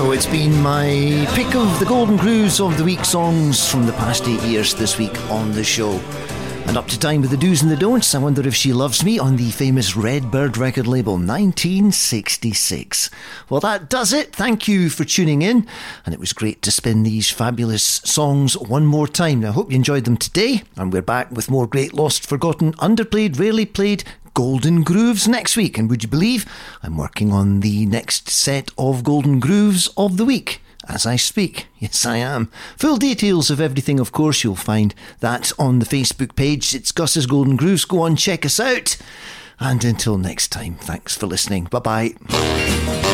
So it's been my pick of the Golden Grooves of the Week songs from the past 8 years this week on the show. And up to time with the do's and the don'ts. I Wonder If She Loves Me on the famous Redbird record label, 1966. Well, that does it. Thank you for tuning in. And it was great to spin these fabulous songs one more time. I hope you enjoyed them today. And we're back with more great lost, forgotten, underplayed, rarely played Golden Grooves next week. And would you believe I'm working on the next set of Golden Grooves of the Week as I speak. Yes, I am. Full details of everything, of course, you'll find that on the Facebook page. It's Gus's Golden Grooves. Go on, check us out. And until next time, thanks for listening. Bye-bye.